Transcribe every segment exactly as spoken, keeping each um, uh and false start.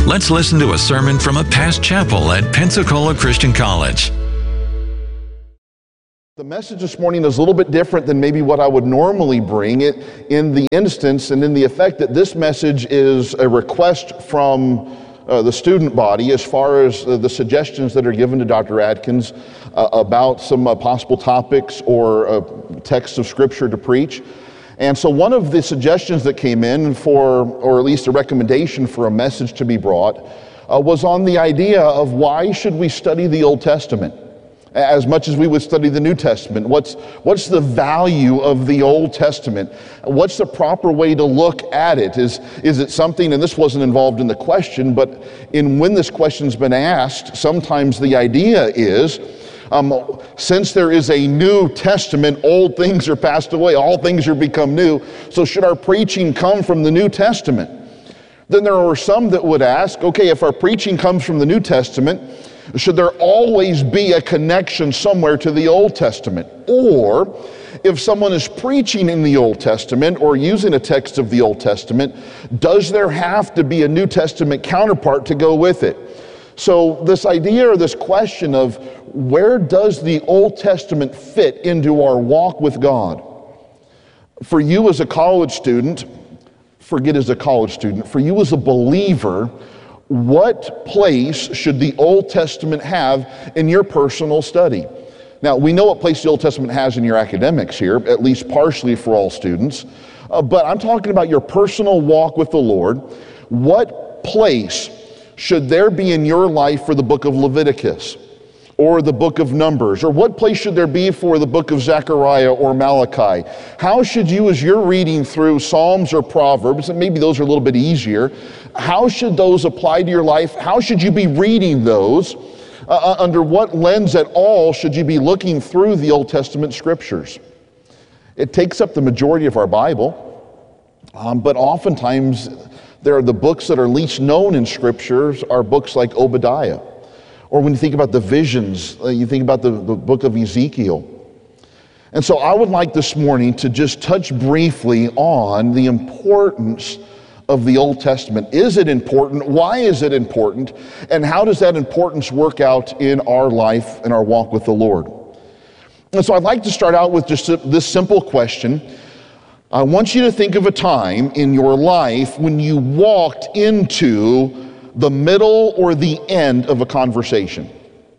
Let's listen to a sermon from a past chapel at Pensacola Christian College. The message this morning is a little bit different than maybe what I would normally bring it in the instance and in the effect that this message is a request from uh, the student body as far as uh, the suggestions that are given to Doctor Adkins uh, about some uh, possible topics or uh, texts of scripture to preach. And so one of the suggestions that came in for, or at least a recommendation for a message to be brought, uh, was on the idea of why should we study the Old Testament as much as we would study the New Testament? What's, what's the value of the Old Testament? What's the proper way to look at it? Is, is it something, and this wasn't involved in the question, but in when this question's been asked, sometimes the idea is, um, since there is a New Testament, old things are passed away, all things are become new, so should our preaching come from the New Testament? Then there are some that would ask, okay, if our preaching comes from the New Testament, should there always be a connection somewhere to the Old Testament? Or if someone is preaching in the Old Testament or using a text of the Old Testament, does there have to be a New Testament counterpart to go with it? So this idea or this question of where does the Old Testament fit into our walk with God? For you as a college student, forget as a college student, for you as a believer, what place should the Old Testament have in your personal study? Now, we know what place the Old Testament has in your academics here, at least partially for all students, uh, but I'm talking about your personal walk with the Lord. What place should there be in your life for the book of Leviticus or the book of Numbers? Or what place should there be for the book of Zechariah or Malachi? How should you, as you're reading through Psalms or Proverbs, and maybe those are a little bit easier, how should those apply to your life? How should you be reading those? Uh, under what lens at all should you be looking through the Old Testament scriptures? It takes up the majority of our Bible, um, but oftentimes there are the books that are least known in scriptures are books like Obadiah. Or when you think about the visions, uh, you think about the, the book of Ezekiel. And so I would like this morning to just touch briefly on the importance of the Old Testament. Is it important? Why is it important? And how does that importance work out in our life and our walk with the Lord? And so I'd like to start out with just this simple question. I want you to think of a time in your life when you walked into the middle or the end of a conversation.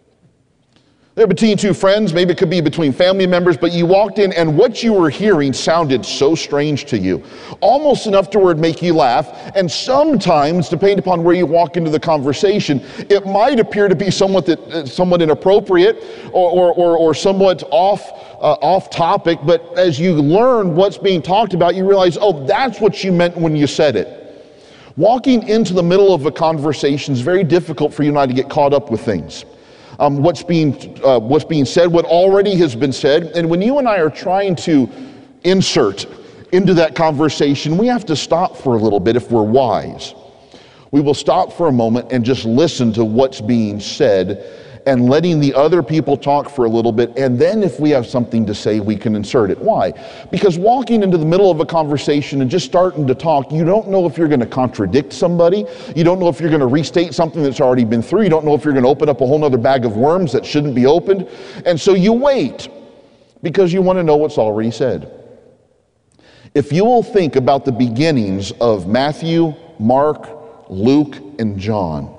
They're between two friends, maybe it could be between family members, but you walked in and what you were hearing sounded so strange to you, almost enough to where it'd make you laugh. And sometimes, depending upon where you walk into the conversation, it might appear to be somewhat that, uh, somewhat inappropriate or, or, or, or somewhat off, uh, off topic, but as you learn what's being talked about, you realize, oh, that's what you meant when you said it. Walking into the middle of a conversation is very difficult for you and I to get caught up with things. Um, what's being uh, what's being said, what already has been said. And when you and I are trying to insert into that conversation, we have to stop for a little bit if we're wise. We will stop for a moment and just listen to what's being said and letting the other people talk for a little bit, and then if we have something to say, we can insert it. Why? Because walking into the middle of a conversation and just starting to talk, you don't know if you're going to contradict somebody. You don't know if you're going to restate something that's already been through. You don't know if you're going to open up a whole other bag of worms that shouldn't be opened. And so you wait because you want to know what's already said. If you will think about the beginnings of Matthew, Mark, Luke, and John,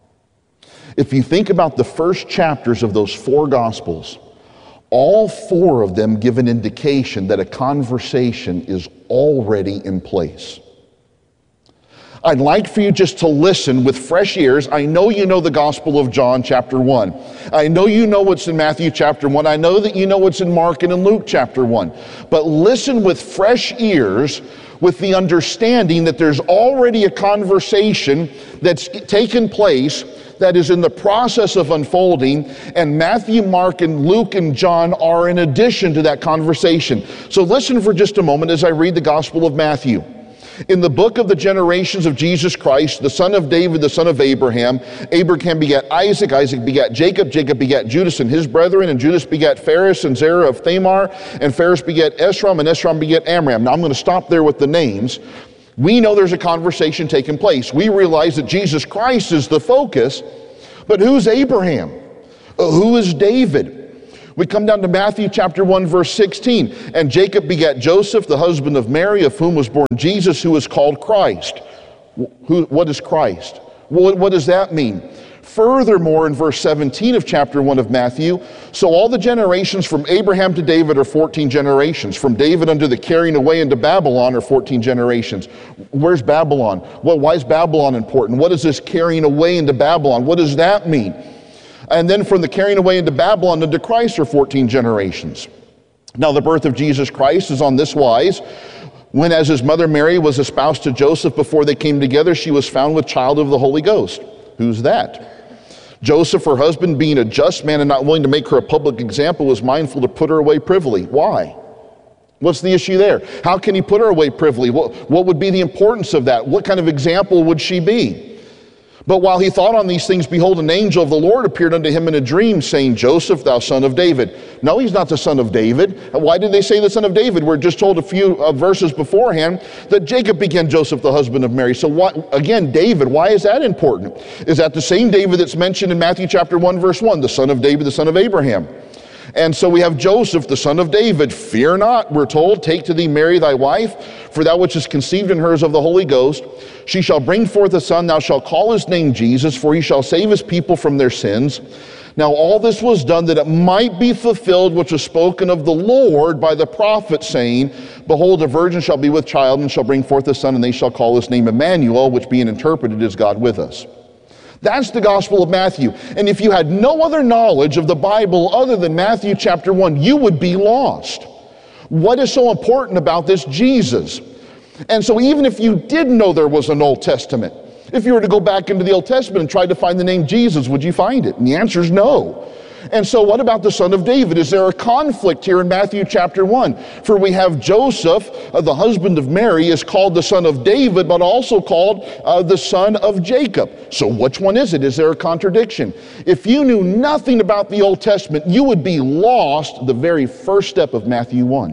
if you think about the first chapters of those four Gospels, all four of them give an indication that a conversation is already in place. I'd like for you just to listen with fresh ears. I know you know the Gospel of John chapter one. I know you know what's in Matthew chapter one. I know that you know what's in Mark and in Luke chapter one. But listen with fresh ears with the understanding that there's already a conversation that's taken place that is in the process of unfolding, and Matthew, Mark, and Luke, and John are in addition to that conversation. So listen for just a moment as I read the Gospel of Matthew. In the book of the generations of Jesus Christ, the son of David, the son of Abraham, Abraham begat Isaac, Isaac begat Jacob, Jacob begat Judas and his brethren, and Judas begat Phares and Zerah of Thamar, and Phares begat Esrom, and Esrom begat Amram. Now I'm going to stop there with the names. We know there's a conversation taking place. We realize that Jesus Christ is the focus, but who's Abraham? Uh, who is David? We come down to Matthew chapter one, verse sixteen. And Jacob begat Joseph, the husband of Mary, of whom was born Jesus, who is called Christ. Who, what is Christ? What, what does that mean? Furthermore, in verse seventeen of chapter one of Matthew, so all the generations from Abraham to David are fourteen generations. From David unto the carrying away into Babylon are fourteen generations. Where's Babylon? Well, why is Babylon important? What is this carrying away into Babylon? What does that mean? And then from the carrying away into Babylon unto Christ are fourteen generations. Now the birth of Jesus Christ is on this wise. When as his mother Mary was espoused to Joseph before they came together, she was found with child of the Holy Ghost. Who's that? Joseph, her husband, being a just man and not willing to make her a public example, was mindful to put her away privily. Why? What's the issue there? How can he put her away privily? What, what would be the importance of that? What kind of example would she be? But while he thought on these things, behold, an angel of the Lord appeared unto him in a dream, saying, Joseph, thou son of David. No, he's not the son of David. Why did they say the son of David? We're just told a few uh, verses beforehand that Jacob began Joseph, the husband of Mary. So what, again, David, why is that important? Is that the same David that's mentioned in Matthew chapter one, verse one, the son of David, the son of Abraham? And so we have Joseph, the son of David. Fear not, we're told, take to thee Mary thy wife, for that which is conceived in her is of the Holy Ghost. She shall bring forth a son, thou shalt call his name Jesus, for he shall save his people from their sins. Now all this was done that it might be fulfilled which was spoken of the Lord by the prophet, saying, Behold, a virgin shall be with child, and shall bring forth a son, and they shall call his name Emmanuel, which being interpreted is God with us. That's the Gospel of Matthew. And if you had no other knowledge of the Bible other than Matthew chapter one, you would be lost. What is so important about this Jesus? And so even if you did know there was an Old Testament, if you were to go back into the Old Testament and try to find the name Jesus, would you find it? And the answer is no. And so what about the son of David? Is there a conflict here in Matthew chapter one? For we have Joseph, uh, the husband of Mary, is called the son of David, but also called uh, the son of Jacob. So which one is it? Is there a contradiction? If you knew nothing about the Old Testament, you would be lost the very first step of Matthew one.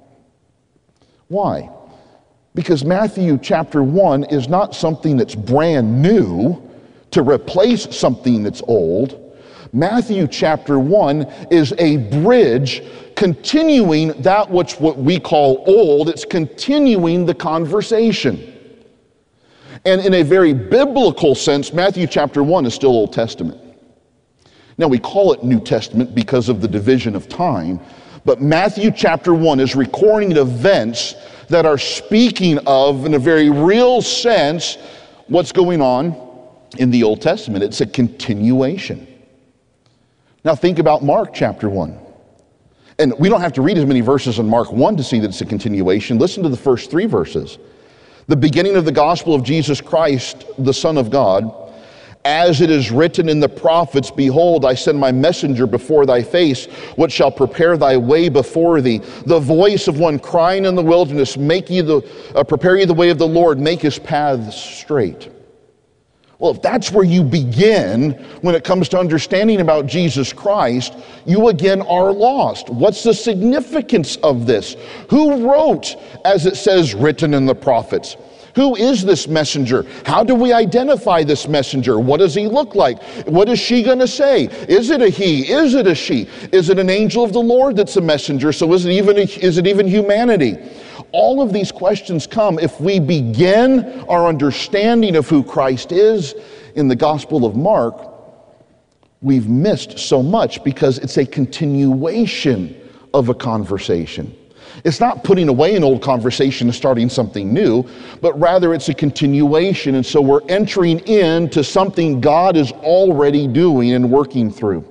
Why? Because Matthew chapter one is not something that's brand new to replace something that's old. Matthew chapter one is a bridge continuing that which what we call old. It's continuing the conversation. And in a very biblical sense, Matthew chapter one is still Old Testament. Now we call it New Testament because of the division of time, but Matthew chapter one is recording events that are speaking of, in a very real sense, what's going on in the Old Testament. It's a continuation. Now think about Mark chapter one. And we don't have to read as many verses in Mark one to see that it's a continuation. Listen to the first three verses. The beginning of the gospel of Jesus Christ, the Son of God, as it is written in the prophets, Behold, I send my messenger before thy face, which shall prepare thy way before thee. The voice of one crying in the wilderness, make ye the, uh, prepare ye the way of the Lord, make his paths straight. Well, if that's where you begin when it comes to understanding about Jesus Christ, you again are lost. What's the significance of this? Who wrote, as it says, written in the prophets? Who is this messenger? How do we identify this messenger? What does he look like? What is she going to say? Is it a he? Is it a she? Is it an angel of the Lord that's a messenger? So is it even, a, is it even humanity? All of these questions come if we begin our understanding of who Christ is in the Gospel of Mark. We've missed so much because it's a continuation of a conversation. It's not putting away an old conversation and starting something new, but rather it's a continuation. And so we're entering into something God is already doing and working through.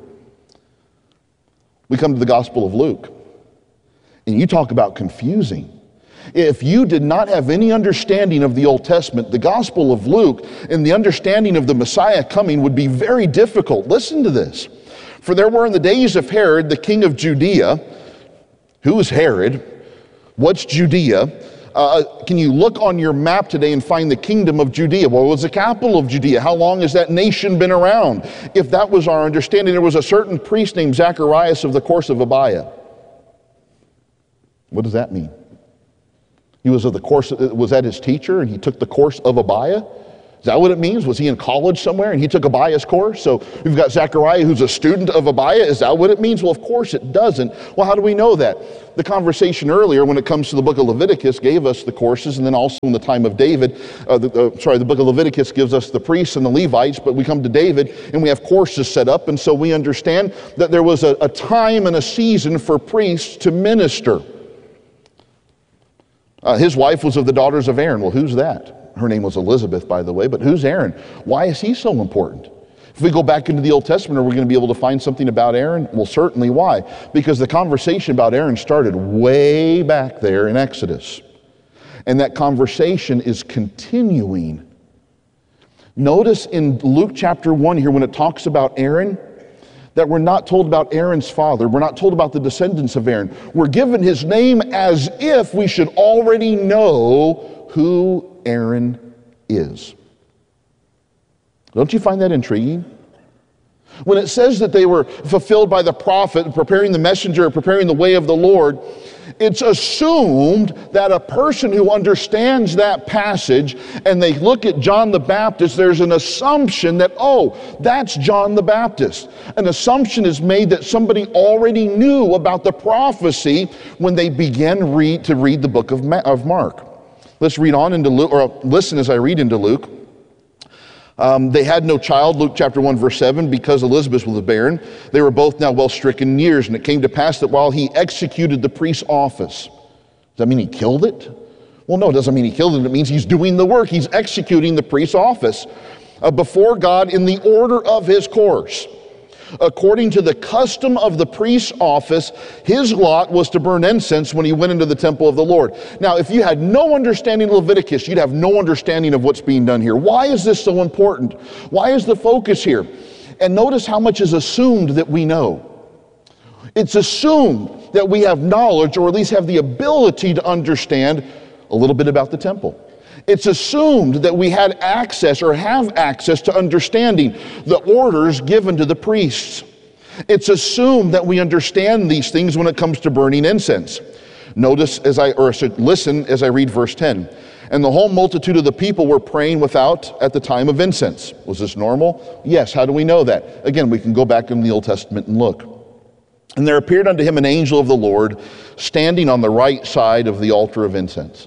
We come to the Gospel of Luke, and you talk about confusing. If you did not have any understanding of the Old Testament, the Gospel of Luke and the understanding of the Messiah coming would be very difficult. Listen to this. For there were in the days of Herod, the king of Judea. Who is Herod? What's Judea? Uh, can you look on your map today and find the kingdom of Judea? Well, it was the capital of Judea. How long has that nation been around? If that was our understanding, there was a certain priest named Zacharias of the course of Abiah. What does that mean? He was of the course, was that his teacher, and he took the course of Abiah? Is that what it means? Was he in college somewhere and he took Abiah's course? So we've got Zechariah who's a student of Abiah. Is that what it means? Well, of course it doesn't. Well, how do we know that? The conversation earlier when it comes to the book of Leviticus gave us the courses, and then also in the time of David, uh, the, uh, sorry, the book of Leviticus gives us the priests and the Levites, but we come to David and we have courses set up, and so we understand that there was a, a time and a season for priests to minister. Uh, his wife was of the daughters of Aaron. Well, who's that? Her name was Elizabeth, by the way, but who's Aaron? Why is he so important? If we go back into the Old Testament, are we going to be able to find something about Aaron? Well, certainly. Why? Because the conversation about Aaron started way back there in Exodus. And that conversation is continuing. Notice in Luke chapter one here, when it talks about Aaron, that we're not told about Aaron's father. We're not told about the descendants of Aaron. We're given his name as if we should already know who Aaron is. Don't you find that intriguing? When it says that they were fulfilled by the prophet, preparing the messenger, preparing the way of the Lord, it's assumed that a person who understands that passage and they look at John the Baptist, there's an assumption that, oh, that's John the Baptist. An assumption is made that somebody already knew about the prophecy when they began read, to read the book of, Ma- of Mark. Let's read on into Luke, or listen as I read into Luke. Um, they had no child, Luke chapter one, verse seven, because Elizabeth was barren. They were both now well stricken in years, and it came to pass that while he executed the priest's office. Does that mean he killed it? Well, no, it doesn't mean he killed it. It means he's doing the work. He's executing the priest's office uh, before God in the order of his course. According to the custom of the priest's office, his lot was to burn incense when he went into the temple of the Lord. Now, if you had no understanding of Leviticus, you'd have no understanding of what's being done here. Why is this so important? Why is the focus here? And notice how much is assumed that we know. It's assumed that we have knowledge, or at least have the ability to understand a little bit about the temple. It's assumed that we had access or have access to understanding the orders given to the priests. It's assumed that we understand these things when it comes to burning incense. Notice as I, or listen as I read verse ten. And the whole multitude of the people were praying without at the time of incense. Was this normal? Yes. How do we know that? Again, we can go back in the Old Testament and look. And there appeared unto him an angel of the Lord standing on the right side of the altar of incense.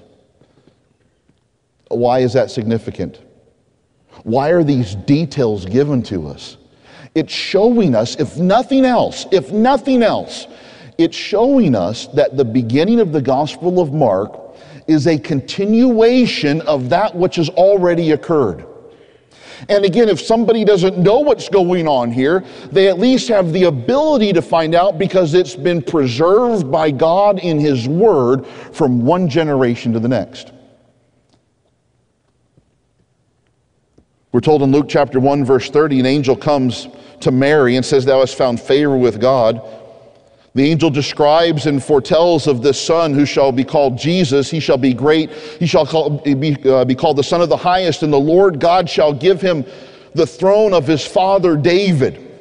Why is that significant? Why are these details given to us? It's showing us, if nothing else, if nothing else, it's showing us that the beginning of the Gospel of Mark is a continuation of that which has already occurred. And again, if somebody doesn't know what's going on here, they at least have the ability to find out because it's been preserved by God in His Word from one generation to the next. We're told in Luke chapter one, verse thirty, an angel comes to Mary and says, "Thou hast found favor with God." The angel describes and foretells of this son who shall be called Jesus. He shall be great. He shall call, be, uh, be called the Son of the Highest, and the Lord God shall give him the throne of his father David.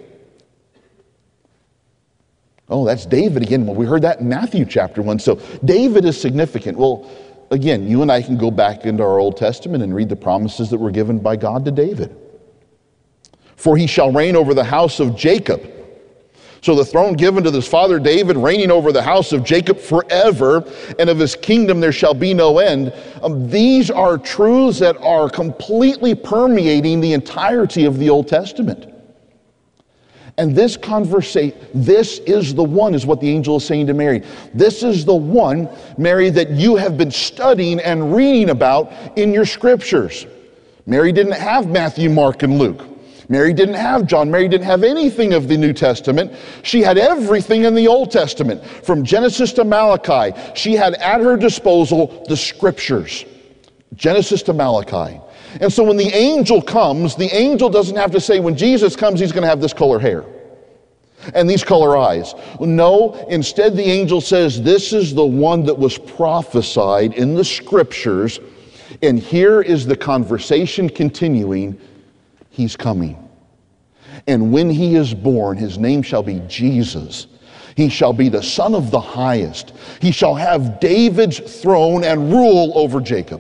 Oh, that's David again. Well, we heard that in Matthew chapter one. So David is significant. Well, again, you and I can go back into our Old Testament and read the promises that were given by God to David. For he shall reign over the house of Jacob. So the throne given to his father David, reigning over the house of Jacob forever, and of his kingdom there shall be no end. Um, these are truths that are completely permeating the entirety of the Old Testament. And this conversation, this is the one, is what the angel is saying to Mary. This is the one, Mary, that you have been studying and reading about in your scriptures. Mary didn't have Matthew, Mark, and Luke. Mary didn't have John. Mary didn't have anything of the New Testament. She had everything in the Old Testament. From Genesis to Malachi, she had at her disposal the scriptures. Genesis to Malachi. And so when the angel comes, the angel doesn't have to say, when Jesus comes, he's going to have this color hair and these color eyes. No, instead the angel says, this is the one that was prophesied in the scriptures, and here is the conversation continuing. He's coming. And when he is born, his name shall be Jesus. He shall be the Son of the Highest. He shall have David's throne and rule over Jacob.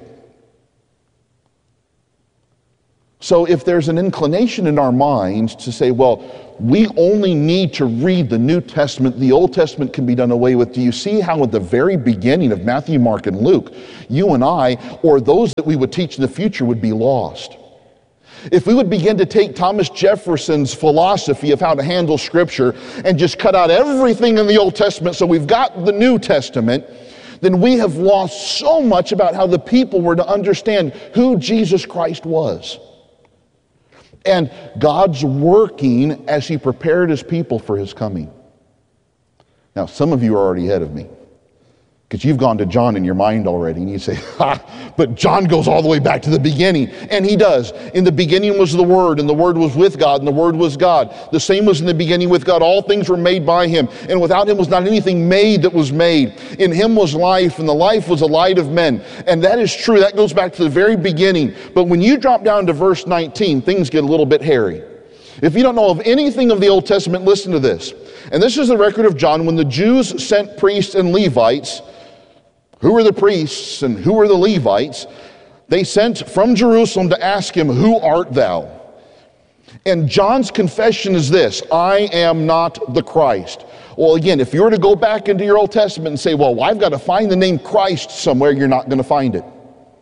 So if there's an inclination in our minds to say, well, we only need to read the New Testament, the Old Testament can be done away with. Do you see how at the very beginning of Matthew, Mark, and Luke, you and I, or those that we would teach in the future, would be lost? If we would begin to take Thomas Jefferson's philosophy of how to handle Scripture and just cut out everything in the Old Testament so we've got the New Testament, then we have lost so much about how the people were to understand who Jesus Christ was. And God's working as he prepared his people for his coming. Now, some of you are already ahead of me, because you've gone to John in your mind already, and you say, ha, but John goes all the way back to the beginning. And he does. In the beginning was the Word, and the Word was with God, and the Word was God. The same was in the beginning with God. All things were made by him, and without him was not anything made that was made. In him was life, and the life was the light of men. And that is true. That goes back to the very beginning. But when you drop down to verse nineteen, things get a little bit hairy. If you don't know of anything of the Old Testament, listen to this. And this is the record of John when the Jews sent priests and Levites. Who are the priests and who are the Levites? They sent from Jerusalem to ask him, who art thou? And John's confession is this: I am not the Christ. Well, again, if you were to go back into your Old Testament and say, well, I've got to find the name Christ somewhere, you're not going to find it.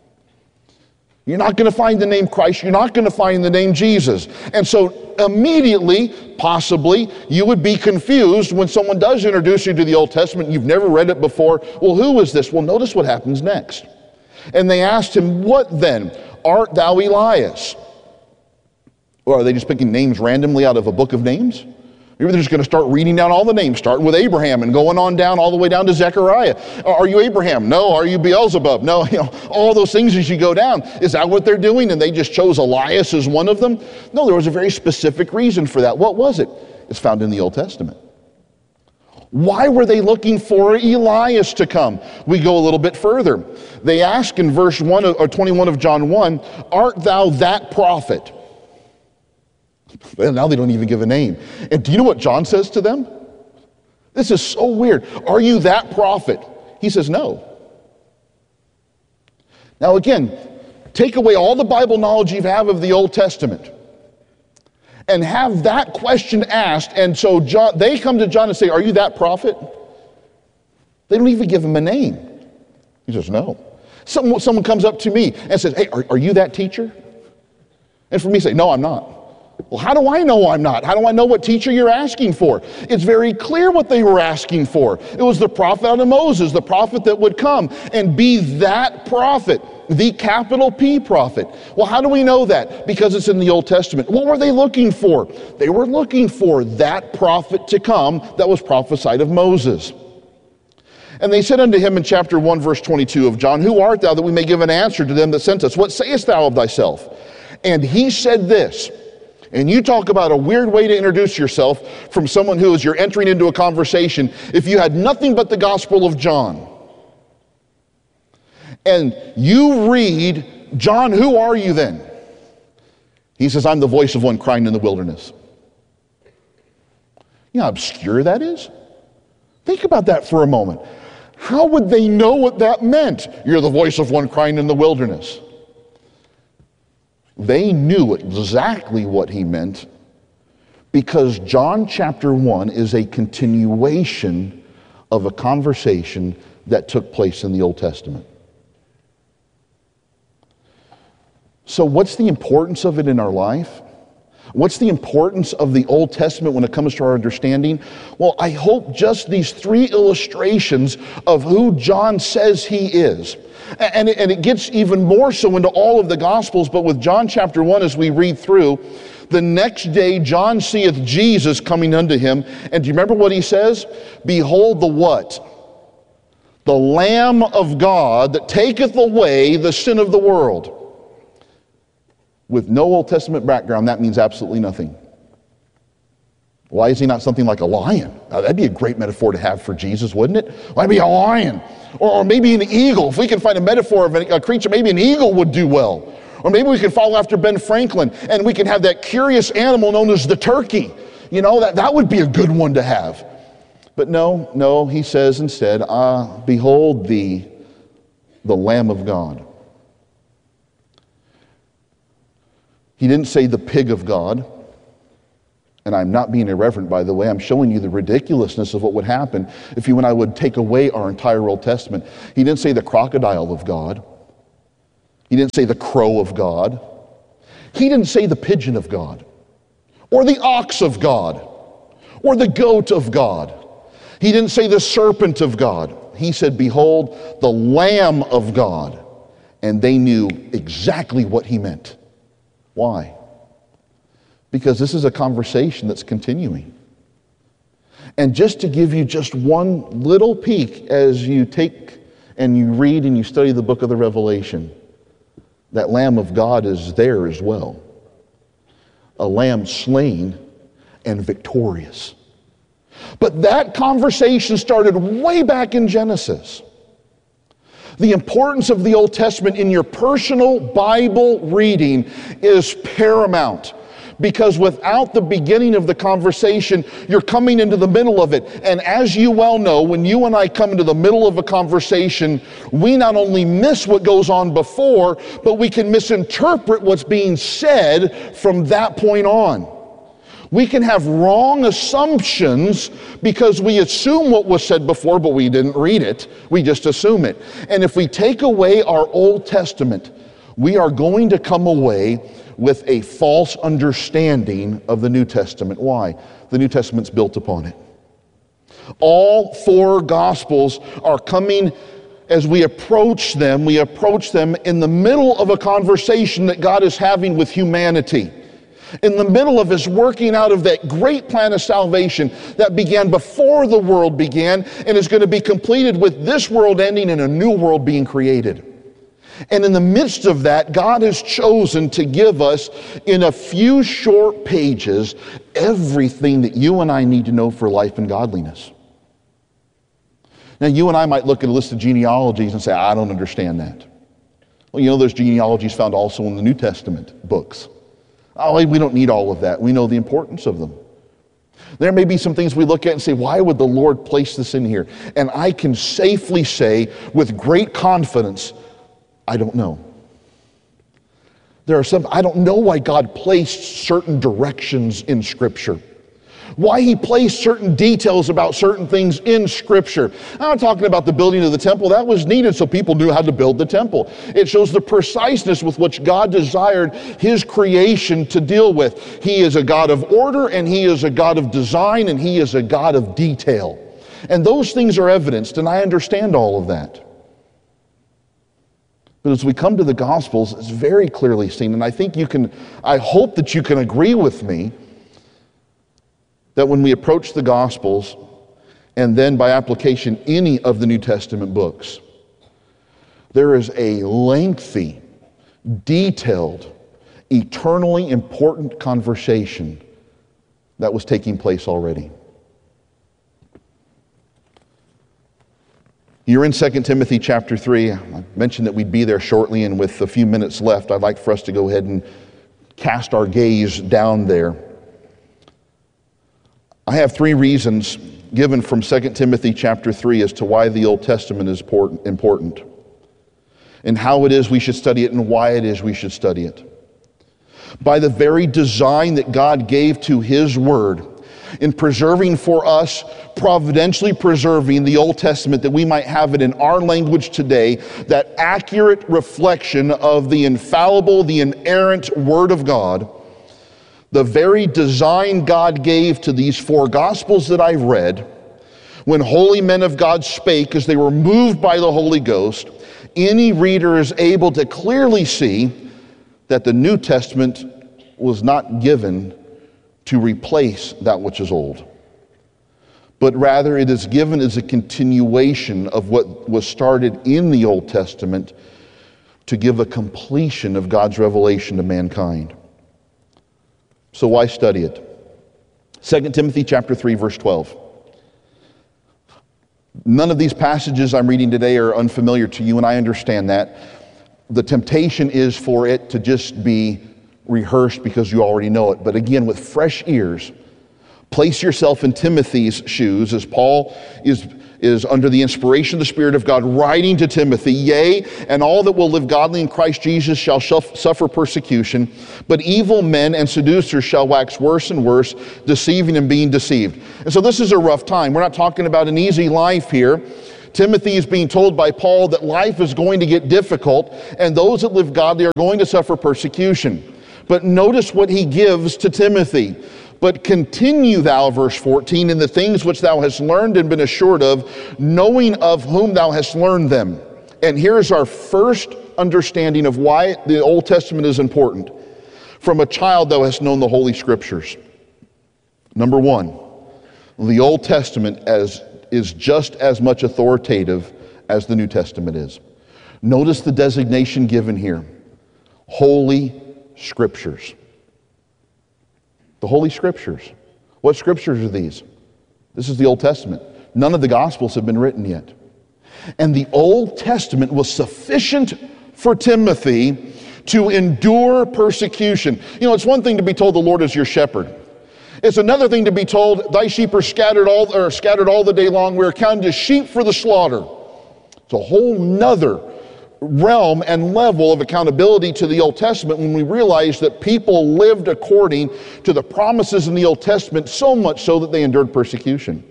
You're not going to find the name Christ. You're not going to find the name Jesus. And so immediately, possibly, you would be confused when someone does introduce you to the Old Testament. You've never read it before. Well, who is this? Well, notice what happens next. And they asked him, what then? Art thou Elias? Or are they just picking names randomly out of a book of names? Maybe they're just going to start reading down all the names, starting with Abraham and going on down all the way down to Zechariah. Are you Abraham? No. Are you Beelzebub? No. You know, all those things as you go down. Is that what they're doing? And they just chose Elias as one of them? No, there was a very specific reason for that. What was it? It's found in the Old Testament. Why were they looking for Elias to come? We go a little bit further. They ask in verse one or twenty-one of John one, art thou that prophet? Well, now they don't even give a name. And do you know what John says to them? This is so weird. Are you that prophet? He says no. Now again, take away all the Bible knowledge you have of the Old Testament and have that question asked, and so John, they come to John and say, are you that prophet? They don't even give him a name. He says no. Someone, someone comes up to me and says, hey, are, are you that teacher? And for me to say, no, I'm not. Well, how do I know I'm not? How do I know what teacher you're asking for? It's very clear what they were asking for. It was the prophet out of Moses, the prophet that would come and be that prophet, the capital P prophet. Well, how do we know that? Because it's in the Old Testament. What were they looking for? They were looking for that prophet to come that was prophesied of Moses. And they said unto him in chapter one, verse twenty-two of John, who art thou that we may give an answer to them that sent us? What sayest thou of thyself? And he said this. And you talk about a weird way to introduce yourself from someone who, as you're entering into a conversation, if you had nothing but the Gospel of John, and you read, John, who are you then? He says, I'm the voice of one crying in the wilderness. You know how obscure that is? Think about that for a moment. How would they know what that meant? You're the voice of one crying in the wilderness. They knew exactly what he meant because John chapter one is a continuation of a conversation that took place in the Old Testament. So what's the importance of it in our life? What's the importance of the Old Testament when it comes to our understanding? Well, I hope just these three illustrations of who John says he is. And it, and it gets even more so into all of the Gospels, but with John chapter one, as we read through, the next day John seeth Jesus coming unto him. And do you remember what he says? Behold the what? The Lamb of God that taketh away the sin of the world. With no Old Testament background, that means absolutely nothing. Why is he not something like a lion? Now, that'd be a great metaphor to have for Jesus, wouldn't it? Why be a lion? Or, or maybe an eagle. If we can find a metaphor of a, a creature, maybe an eagle would do well. Or maybe we could follow after Ben Franklin and we can have that curious animal known as the turkey. You know, that, that would be a good one to have. But no, no, he says instead, ah, behold thee, the Lamb of God. He didn't say the pig of God. And I'm not being irreverent, by the way. I'm showing you the ridiculousness of what would happen if you and I would take away our entire Old Testament. He didn't say the crocodile of God. He didn't say the crow of God. He didn't say the pigeon of God, or the ox of God, or the goat of God. He didn't say the serpent of God. He said, behold, the Lamb of God. And they knew exactly what he meant. Why? Because this is a conversation that's continuing. And just to give you just one little peek as you take and you read and you study the book of the Revelation, that Lamb of God is there as well. A lamb slain and victorious. But that conversation started way back in Genesis. The importance of the Old Testament in your personal Bible reading is paramount. Because without the beginning of the conversation, you're coming into the middle of it. And as you well know, when you and I come into the middle of a conversation, we not only miss what goes on before, but we can misinterpret what's being said from that point on. We can have wrong assumptions because we assume what was said before, but we didn't read it. We just assume it. And if we take away our Old Testament, we are going to come away with a false understanding of the New Testament. Why? The New Testament's built upon it. All four Gospels are coming, as we approach them, we approach them in the middle of a conversation that God is having with humanity. In the middle of his working out of that great plan of salvation that began before the world began and is going to be completed with this world ending and a new world being created. And in the midst of that, God has chosen to give us, in a few short pages, everything that you and I need to know for life and godliness. Now, you and I might look at a list of genealogies and say, I don't understand that. Well, you know, there's genealogies found also in the New Testament books. Oh, we don't need all of that. We know the importance of them. There may be some things we look at and say, why would the Lord place this in here? And I can safely say with great confidence, I don't know. There are some, I don't know why God placed certain directions in Scripture. Why he placed certain details about certain things in Scripture. I'm not talking about the building of the temple. That was needed so people knew how to build the temple. It shows the preciseness with which God desired his creation to deal with. He is a God of order, and he is a God of design, and he is a God of detail. And those things are evidenced, and I understand all of that. But as we come to the Gospels, it's very clearly seen, and I think you can, I hope that you can agree with me that when we approach the Gospels, and then by application any of the New Testament books, there is a lengthy, detailed, eternally important conversation that was taking place already. You're in Second Timothy chapter three. I mentioned that we'd be there shortly, and with a few minutes left, I'd like for us to go ahead and cast our gaze down there. I have three reasons given from Second Timothy chapter three as to why the Old Testament is important, and how it is we should study it, and why it is we should study it. By the very design that God gave to his word, in preserving for us, providentially preserving the Old Testament that we might have it in our language today, that accurate reflection of the infallible, the inerrant Word of God, the very design God gave to these four Gospels that I've read, when holy men of God spake as they were moved by the Holy Ghost, any reader is able to clearly see that the New Testament was not given to replace that which is old, but rather it is given as a continuation of what was started in the Old Testament to give a completion of God's revelation to mankind. So why study it? Second Timothy chapter three, verse twelve. None of these passages I'm reading today are unfamiliar to you, and I understand that. The temptation is for it to just be rehearsed because you already know it. But again, with fresh ears, Place yourself in Timothy's shoes as Paul is, is under the inspiration of the Spirit of God writing to Timothy, yea, and all that will live godly in Christ Jesus shall suffer persecution, but evil men and seducers shall wax worse and worse, deceiving and being deceived. And so this is a rough time. We're not talking about an easy life here. Timothy is being told by Paul that life is going to get difficult, and those that live godly are going to suffer persecution. But notice what he gives to Timothy. But continue thou, verse fourteen, in the things which thou hast learned and been assured of, knowing of whom thou hast learned them. And here's our first understanding of why the Old Testament is important. From a child thou hast known the Holy Scriptures. Number one, the Old Testament as, is just as much authoritative as the New Testament is. Notice the designation given here. Holy Scriptures. The Holy Scriptures. What Scriptures are these? This is the Old Testament. None of the Gospels have been written yet. And the Old Testament was sufficient for Timothy to endure persecution. You know, it's one thing to be told the Lord is your shepherd. It's another thing to be told, thy sheep are scattered all, or scattered all the day long. We are counted as sheep for the slaughter. It's a whole nother realm and level of accountability to the Old Testament when we realize that people lived according to the promises in the Old Testament, so much so that they endured persecution.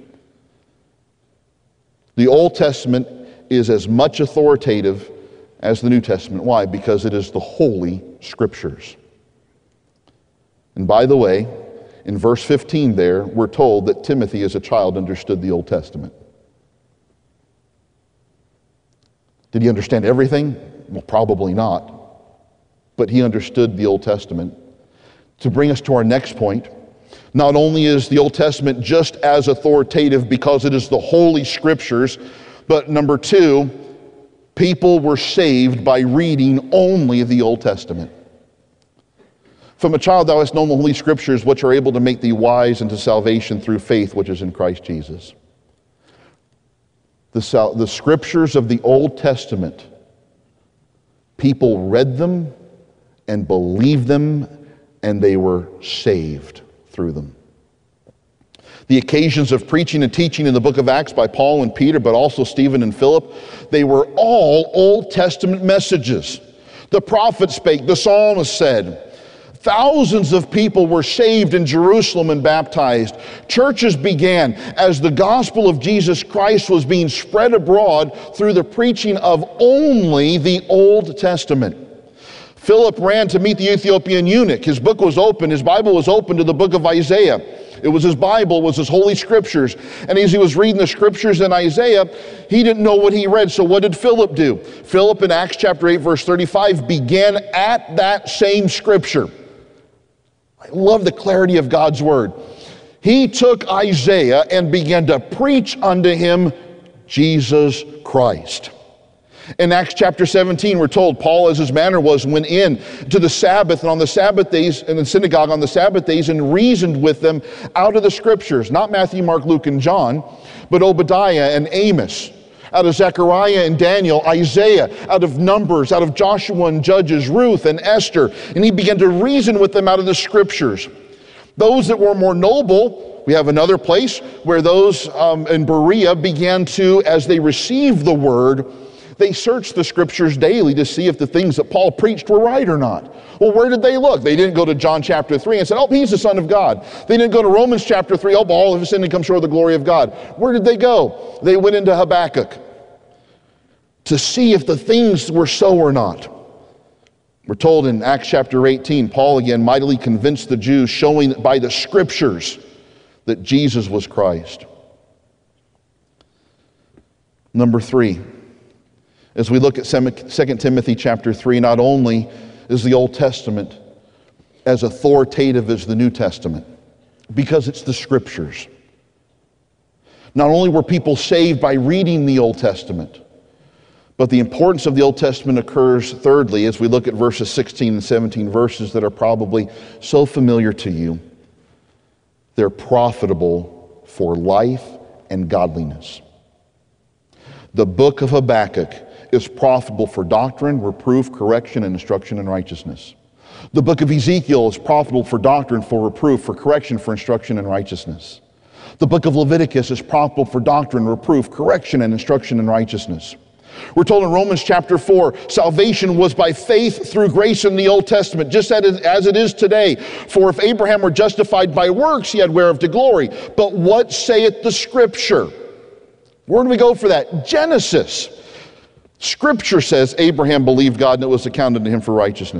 The Old Testament is as much authoritative as the New Testament. Why? Because it is the Holy Scriptures. And by the way, in verse fifteen there, we're told that Timothy as a child understood the Old Testament. Did he understand everything? Well, probably not. But he understood the Old Testament. To bring us to our next point, not only is the Old Testament just as authoritative because it is the Holy Scriptures, but number two, people were saved by reading only the Old Testament. From a child thou hast known the Holy Scriptures, which are able to make thee wise unto salvation through faith which is in Christ Jesus. The, the Scriptures of the Old Testament, people read them and believed them, and they were saved through them. The occasions of preaching and teaching in the book of Acts by Paul and Peter, but also Stephen and Philip, they were all Old Testament messages. The prophets spake, the psalmist said. Thousands of people were saved in Jerusalem and baptized. Churches began as the gospel of Jesus Christ was being spread abroad through the preaching of only the Old Testament. Philip ran to meet the Ethiopian eunuch. His book was open. His Bible was open to the book of Isaiah. It was his Bible, it was his Holy Scriptures. And as he was reading the Scriptures in Isaiah, he didn't know what he read. So what did Philip do? Philip in Acts chapter eight, verse thirty-five, began at that same Scripture. I love the clarity of God's Word. He took Isaiah and began to preach unto him Jesus Christ. In Acts chapter seventeen, we're told Paul, as his manner was, went in to the Sabbath and on the Sabbath days, in the synagogue on the Sabbath days, and reasoned with them out of the Scriptures, not Matthew, Mark, Luke, and John, but Obadiah and Amos, out of Zechariah and Daniel, Isaiah, out of Numbers, out of Joshua and Judges, Ruth and Esther, and he began to reason with them out of the Scriptures. Those that were more noble, we have another place where those um, in Berea began to, as they received the Word, they searched the Scriptures daily to see if the things that Paul preached were right or not. Well, where did they look? They didn't go to John chapter three and said, oh, he's the Son of God. They didn't go to Romans chapter three, oh, all of his sin and come short of the glory of God. Where did they go? They went into Habakkuk to see if the things were so or not. We're told in Acts chapter eighteen, Paul again mightily convinced the Jews, showing by the Scriptures that Jesus was Christ. Number three, as we look at Second Timothy chapter three, not only is the Old Testament as authoritative as the New Testament, because it's the Scriptures. Not only were people saved by reading the Old Testament, but the importance of the Old Testament occurs thirdly as we look at verses sixteen and seventeen, verses that are probably so familiar to you. They're profitable for life and godliness. The book of Habakkuk is profitable for doctrine, reproof, correction, and instruction in righteousness. The book of Ezekiel is profitable for doctrine, for reproof, for correction, for instruction in righteousness. The book of Leviticus is profitable for doctrine, reproof, correction, and instruction in righteousness. We're told in Romans chapter four, salvation was by faith through grace in the Old Testament, just as it is today. For if Abraham were justified by works, he had whereof to glory. But what saith the Scripture? Where do we go for that? Genesis. Scripture says Abraham believed God and it was accounted to him for righteousness.